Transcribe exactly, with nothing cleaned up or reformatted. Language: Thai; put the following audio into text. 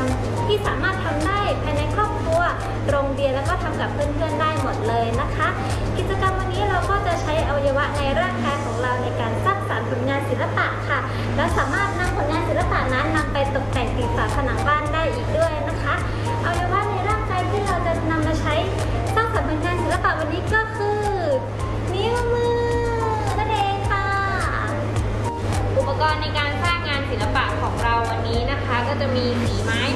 ที่สามารถทำได้ภายในครอบครัวโรงเรียนแล้วก็ทำกับเพื่อนๆได้หมดเลยนะคะกิจกรรมวันนี้เราก็จะใช้อวัยวะในร่างกายของเราในการสร้างสรรค์ผลงานศิลปะค่ะและสามารถนำผลงานศิลปะนั้นนำไปตกแต่งติดฝาผนังบ้านได้อีกด้วยนะคะอวัยวะในร่างกายที่เราจะนำมาใช้สร้างสรรค์ผลงานศิลปะวันนี้ก็คือนิ้วมือนั่นเองค่ะอุปกรณ์ในการสร้างงานศิลปะของเราวันนี้นะคะก็จะมีสีไม้